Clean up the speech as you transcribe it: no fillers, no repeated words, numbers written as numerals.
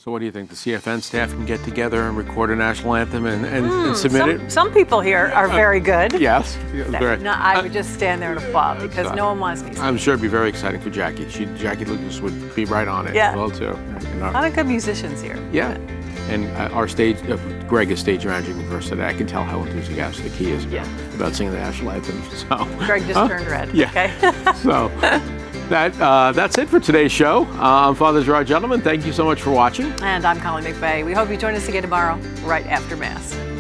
So what do you think? The CFN staff can get together and record a national anthem and submit it? Some people here are very good. Yes. No, I would just stand there and applaud because no one wants me to. I'm sure it'd be very exciting for Jackie. Jackie Lucas would be right on it as well, too. A lot of good musicians here. Yeah. And our stage, Greg is stage managing for us today. I can tell how enthusiastic he is about singing the national anthem. So Greg just turned red. Yeah. Okay. So that's it for today's show. I'm Father Gerard Gentleman. Thank you so much for watching. And I'm Colleen McVeigh. We hope you join us again tomorrow, right after Mass.